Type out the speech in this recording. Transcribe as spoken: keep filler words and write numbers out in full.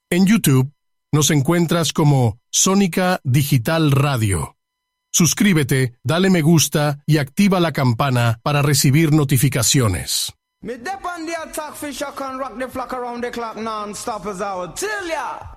En YouTube nos encuentras como Sónica Digital Radio. Suscríbete, dale me gusta y activa la campana para recibir notificaciones. Me dep on the attack, fish, I can rock the flock around the clock non-stop as I would tell ya.